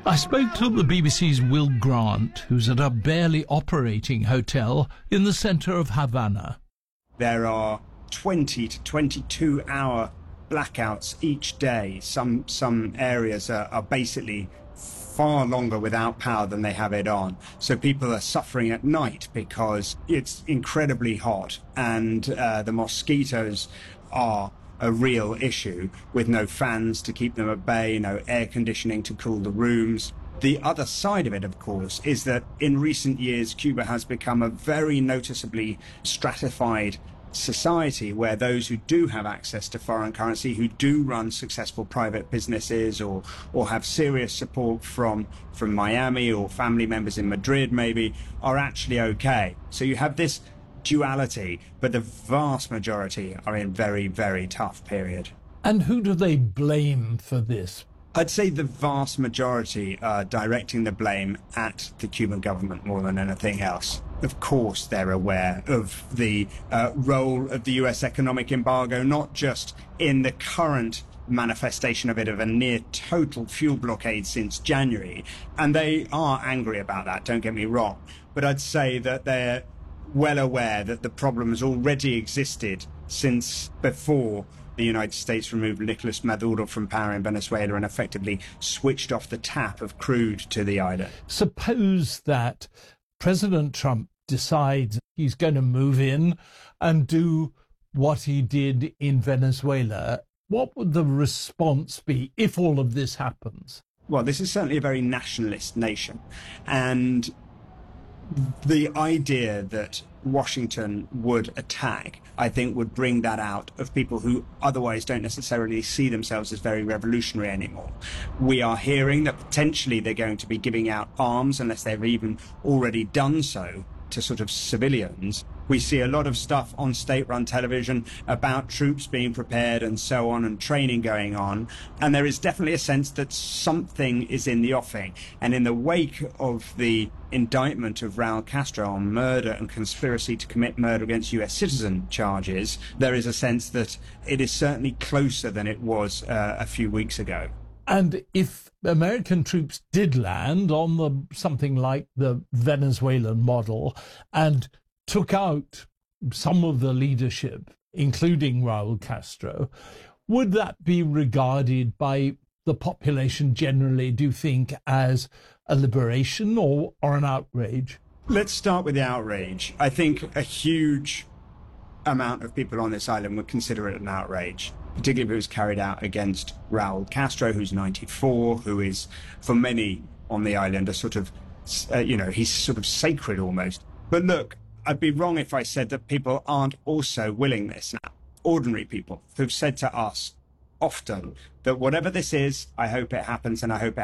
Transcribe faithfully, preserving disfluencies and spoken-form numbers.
I spoke to the B B C's Will Grant, who's at a barely operating hotel in the centre of Havana. There are twenty to twenty-two hour blackouts each day. Some some areas are, are basically far longer without power than they have it on. So people are suffering at night because it's incredibly hot, and uh, the mosquitoes are a real issue, with no fans to keep them at bay, no air conditioning to cool the rooms. The other side of it, of course, is that in recent years, Cuba has become a very noticeably stratified society, where those who do have access to foreign currency, who do run successful private businesses, or or have serious support from from Miami or family members in Madrid maybe, are actually okay. So you have this duality, but the vast majority are in very, very tough period. And who do they blame for this? I'd say the vast majority are directing the blame at the Cuban government more than anything else. Of course, they're aware of the uh, role of the U S economic embargo, not just in the current manifestation of it, of a near total fuel blockade since January. And they are angry about that, don't get me wrong. But I'd say that they're well aware that the problem has already existed since before the United States removed Nicolas Maduro from power in Venezuela and effectively switched off the tap of crude to the island. Suppose that President Trump decides he's going to move in and do what he did in Venezuela. What would the response be if all of this happens? Well, this is certainly a very nationalist nation, and the idea that Washington would attack, I think, would bring that out of people who otherwise don't necessarily see themselves as very revolutionary anymore. We are hearing that potentially they're going to be giving out arms, unless they've even already done so, to sort of civilians. We see a lot of stuff on state-run television about troops being prepared and so on, and training going on. And there is definitely a sense that something is in the offing. And in the wake of the indictment of Raul Castro on murder and conspiracy to commit murder against U S citizen charges, there is a sense that it is certainly closer than it was uh, a few weeks ago. And if American troops did land on the something like the Venezuelan model and took out some of the leadership, including Raul Castro, would that be regarded by the population generally, do you think, as a liberation or, or an outrage? Let's start with the outrage. I think a huge amount of people on this island would consider it an outrage, particularly if it was carried out against Raul Castro, who's ninety-four, who is, for many on the island, a sort of, uh, you know, he's sort of sacred almost. But look, I'd be wrong if I said that people aren't also willing this now. Ordinary people who've said to us often that whatever this is, I hope it happens, and I hope it